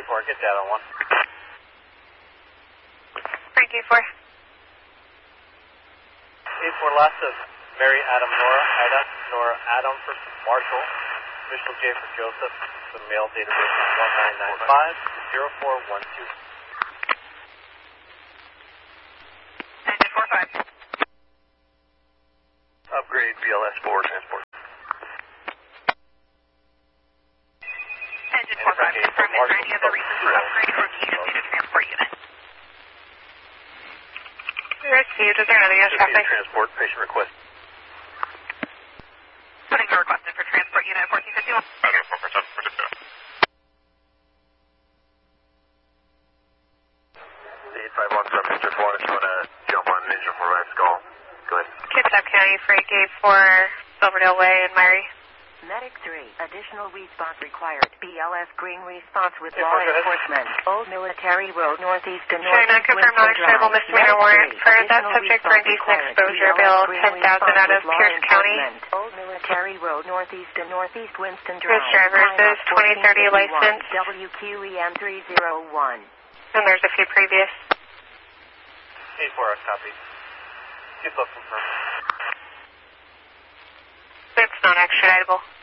4, get data on 1. Frank 8-4. 8-4, last of Mary Adam Nora, Ida, Nora Adam for Marshall, initial J for Joseph, the male database 1995-0412. 945. Upgrade BLS 4 transport. Engine 45, confirm, is there any other reason for upgrade or key to the transport unit? Received, is there another unit traffic? Transport, patient request. Putting a request in for transport unit 1451. The 851 from Mr. 4, I just want to jump on engine 4 last call. Go ahead. Kitsap County, Freight Gate 4, Silverdale Way in Myrie. Medic 3, additional response required. BLS green response with Yeah, law go ahead. enforcement. Old Military Road, northeast to China, northeast. confirm non-extradable misdemeanor warrant for that subject for indecent exposure, bail 10,000 out of Pierce County. Old Military Road, northeast to northeast, Winston This Drive. driver is 2030 license, WQEN 301. and there's a few previous. 8-4, copy. Keep up confirmed. It's not extraditable.